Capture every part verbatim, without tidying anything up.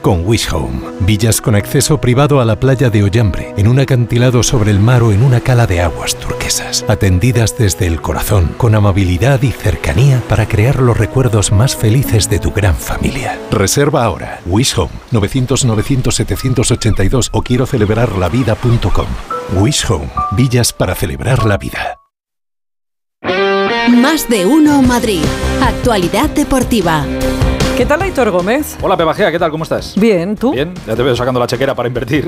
con Wish Home. Villas con acceso privado a la playa de Ollambre, en un acantilado sobre el mar o en una cala de aguas turquesas. Atendidas desde el corazón, con amabilidad y cercanía para crear los recuerdos más felices de tu gran familia. Reserva ahora. Wish Home, novecientos novecientos setecientos ochenta y dos o quiero celebrar la vida punto com. Wish Home, villas para celebrar la vida. Más de uno Madrid. Actualidad deportiva. ¿Qué tal, Aitor Gómez? Hola, Pepa Gea, ¿qué tal? ¿Cómo estás? Bien, ¿tú? Bien, ya te veo sacando la chequera para invertir.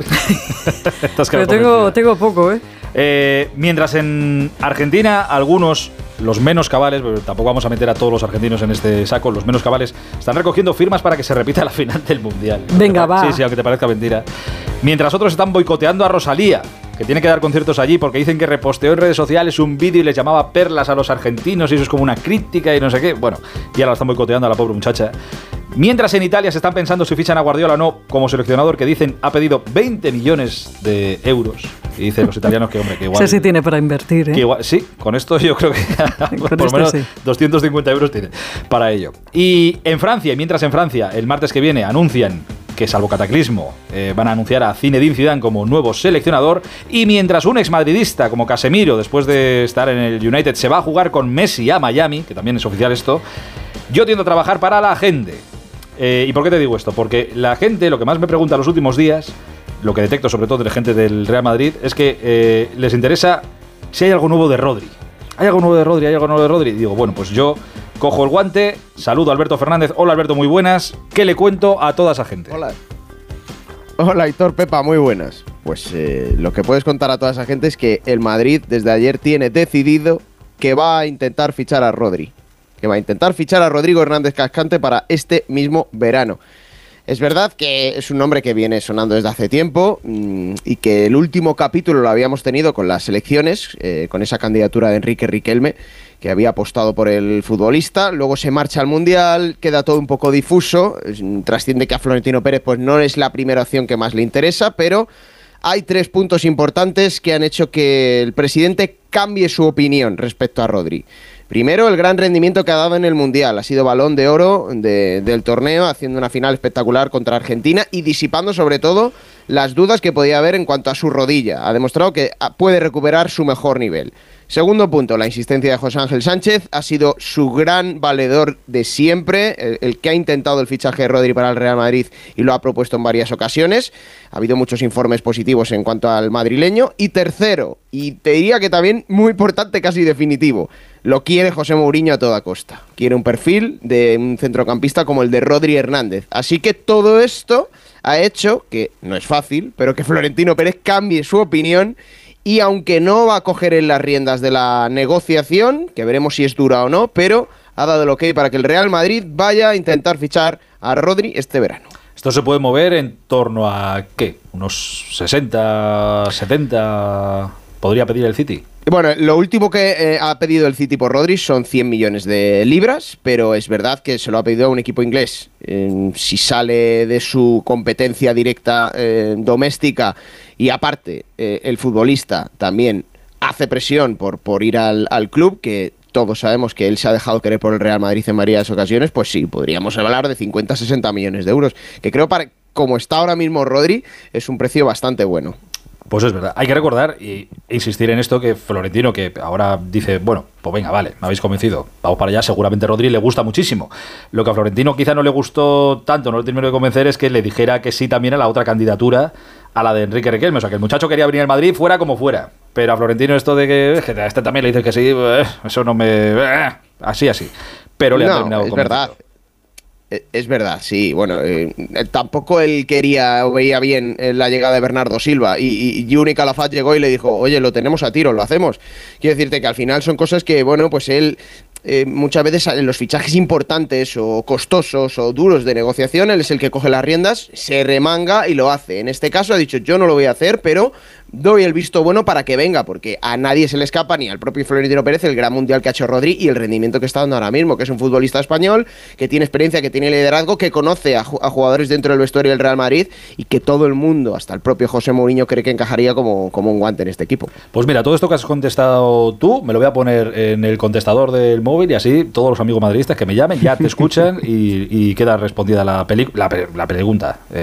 Pero tengo, tengo poco, ¿eh? ¿eh? Mientras en Argentina algunos, los menos cabales, pero tampoco vamos a meter a todos los argentinos en este saco, los menos cabales, están recogiendo firmas para que se repita la final del Mundial. Venga, va. Sí, sí, aunque te parezca mentira. Mientras otros están boicoteando a Rosalía, que tiene que dar conciertos allí porque dicen que reposteó en redes sociales un vídeo y les llamaba perlas a los argentinos y eso es como una crítica y no sé qué. Bueno, ya la están boicoteando a la pobre muchacha. Mientras en Italia se están pensando si fichan a Guardiola o no como seleccionador, que dicen ha pedido veinte millones de euros. Y dicen los italianos que, hombre, que igual... Ese sí tiene para invertir, ¿eh? Que igual, sí, con esto yo creo que por lo menos sí. doscientos cincuenta euros tiene para ello. Y en Francia, y mientras en Francia, el martes que viene anuncian que salvo cataclismo, eh, van a anunciar a Zinedine Zidane como nuevo seleccionador, y mientras un exmadridista como Casemiro, después de estar en el United, se va a jugar con Messi a Miami, que también es oficial esto, yo tiendo a trabajar para la gente. Eh, ¿Y por qué te digo esto? Porque la gente, lo que más me pregunta los últimos días, lo que detecto sobre todo de la gente del Real Madrid, es que eh, les interesa si hay algo nuevo de Rodri. ¿Hay algo nuevo de Rodri? ¿Hay algo nuevo de Rodri? Y digo, bueno, pues yo cojo el guante, saludo a Alberto Fernández. Hola, Alberto, muy buenas. ¿Qué le cuento a toda esa gente? Hola. Hola, Aitor, Pepa, muy buenas. Pues eh, lo que puedes contar a toda esa gente es que el Madrid desde ayer tiene decidido que va a intentar fichar a Rodri. Que va a intentar fichar a Rodrigo Hernández Cascante para este mismo verano. Es verdad que es un nombre que viene sonando desde hace tiempo mmm, y que el último capítulo lo habíamos tenido con las elecciones, eh, con esa candidatura de Enrique Riquelme, que había apostado por el futbolista. Luego se marcha al Mundial, queda todo un poco difuso, trasciende que a Florentino Pérez pues no es la primera opción que más le interesa, pero hay tres puntos importantes que han hecho que el presidente cambie su opinión respecto a Rodri. Primero, el gran rendimiento que ha dado en el Mundial. Ha sido balón de oro de, del torneo, haciendo una final espectacular contra Argentina y disipando sobre todo las dudas que podía haber en cuanto a su rodilla. Ha demostrado que puede recuperar su mejor nivel. Segundo punto, la insistencia de José Ángel Sánchez. Ha sido su gran valedor de siempre, el, el que ha intentado el fichaje de Rodri para el Real Madrid y lo ha propuesto en varias ocasiones. Ha habido muchos informes positivos en cuanto al madrileño. Y tercero, y te diría que también muy importante, casi definitivo, lo quiere José Mourinho a toda costa. Quiere un perfil de un centrocampista como el de Rodri Hernández. Así que todo esto ha hecho que, no es fácil, pero que Florentino Pérez cambie su opinión. Y aunque no va a coger en las riendas de la negociación, que veremos si es dura o no, pero ha dado el ok para que el Real Madrid vaya a intentar fichar a Rodri este verano. Esto se puede mover en torno a, ¿qué? Unos sesenta, setenta... ¿Podría pedir el City? Bueno, lo último que eh, ha pedido el City por Rodri son cien millones de libras, pero es verdad que se lo ha pedido a un equipo inglés. Eh, si sale de su competencia directa eh, doméstica y aparte eh, el futbolista también hace presión por, por ir al, al club, que todos sabemos que él se ha dejado querer por el Real Madrid en varias ocasiones, pues sí, podríamos hablar de cincuenta a sesenta millones de euros, que creo para como está ahora mismo Rodri es un precio bastante bueno. Pues es verdad, hay que recordar e insistir en esto que Florentino, que ahora dice, bueno, pues venga, vale, me habéis convencido, vamos para allá, seguramente Rodri le gusta muchísimo. Lo que a Florentino quizá no le gustó tanto, no le terminó de convencer, es que le dijera que sí también a la otra candidatura, a la de Enrique Riquelme. O sea, que el muchacho quería venir al Madrid fuera como fuera, pero a Florentino esto de que, que a este también le dice que sí, eso no me... así, así. Pero le no, ha terminado es verdad. Es verdad, sí. Bueno, eh, tampoco él quería o veía bien eh, la llegada de Bernardo Silva y, y Juni Calafat llegó y le dijo, oye, lo tenemos a tiro, lo hacemos. Quiero decirte que al final son cosas que, bueno, pues él eh, muchas veces en los fichajes importantes o costosos o duros de negociación, él es el que coge las riendas, se remanga y lo hace. En este caso ha dicho, yo no lo voy a hacer, pero doy el visto bueno para que venga, porque a nadie se le escapa, ni al propio Florentino Pérez, el gran mundial que ha hecho Rodri y el rendimiento que está dando ahora mismo, que es un futbolista español, que tiene experiencia, que tiene liderazgo, que conoce a, a jugadores dentro del vestuario del Real Madrid y que todo el mundo, hasta el propio José Mourinho, cree que encajaría como, como un guante en este equipo. Pues mira, todo esto que has contestado tú, me lo voy a poner en el contestador del móvil y así todos los amigos madridistas que me llamen ya te escuchan y, y queda respondida la, peli, la, la pregunta. Eh,